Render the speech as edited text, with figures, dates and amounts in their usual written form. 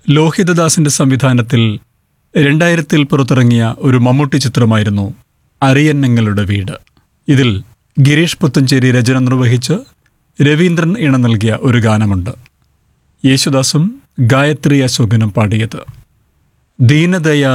ലോഹിതദാസിന്റെ സംവിധാനത്തിൽ 2000 പുറത്തിറങ്ങിയ ഒരു മമ്മൂട്ടി ചിത്രമായിരുന്നു അറിയന്നങ്ങളുടെ വീട്. ഇതിൽ ഗിരീഷ് പുത്തഞ്ചേരി രചന നിർവഹിച്ച് രവീന്ദ്രൻ ഇണ നൽകിയ ഒരു ഗാനമുണ്ട്. യേശുദാസും ഗായത്രി അശോകനും പാടിയത്. ദീനദയാ